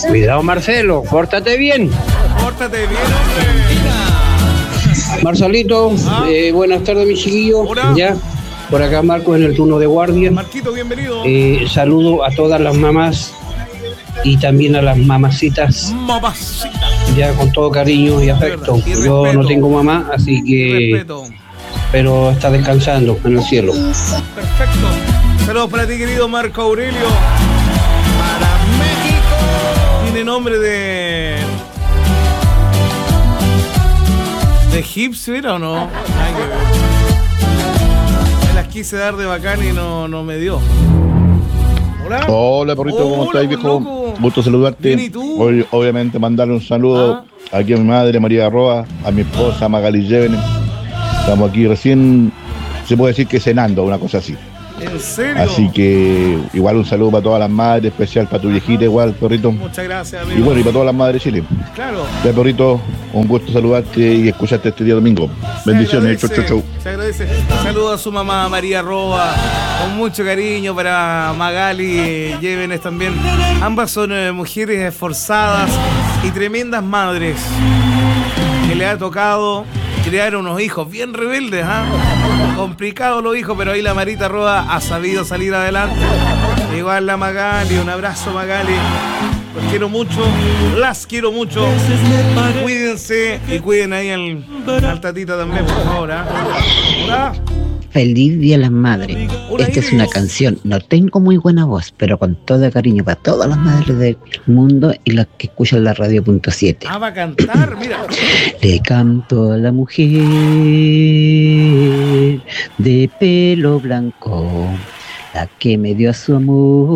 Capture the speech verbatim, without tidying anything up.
Cuidado, Marcelo, pórtate bien. Pórtate bien, hombre. Marcelito, ah. eh, buenas tardes, mi chiquillo. Hola. Ya, por acá Marcos en el turno de guardia. Marquito, bienvenido. Eh, saludo a todas las mamás y también a las mamacitas. Mamacita. Ya con todo cariño y afecto. Y Yo respeto. no tengo mamá, así que... Pero está descansando en el cielo. Perfecto. Saludos para ti, querido Marco Aurelio. Para México. Tiene nombre de... ¿De egipcio era o no? Ay, que ver. Me las quise dar de bacán y no, no me dio. Hola. Hola, porrito, ¿cómo Hola, estás, viejo? loco. Gusto saludarte. Bien, ¿y tú? Hoy, obviamente mandarle un saludo ¿Ah? aquí a mi madre, María Roa, a mi esposa, Magali Llévenes. Estamos aquí recién, se puede decir que cenando, una cosa así. ¿En serio? Así que igual un saludo para todas las madres, especial para tu viejita igual, perrito. Muchas gracias, amigo. Y bueno, y para todas las madres de Chile. Claro. Ya, perrito, un gusto saludarte y escucharte este día domingo. Bendiciones, chau, chau, chau. Se agradece. Saludos a su mamá María Roa, con mucho cariño para Magali Llévenes también. Ambas son eh, mujeres esforzadas y tremendas madres que le ha tocado criar unos hijos bien rebeldes, ¿ah? Complicados los hijos, pero ahí la Marita Roa ha sabido salir adelante. Igual la Magali, un abrazo Magali. Los quiero mucho, las quiero mucho. Cuídense y cuiden ahí al, al tatita también, por favor. ¿eh? Hola. Feliz Día a las Madres. Hola, Esta Iris. es una canción, no tengo muy buena voz, pero con todo cariño para todas las madres del mundo y las que escuchan la radio punto siete. Ah, va a cantar, mira. Le canto a la mujer de pelo blanco, la que me dio su amor.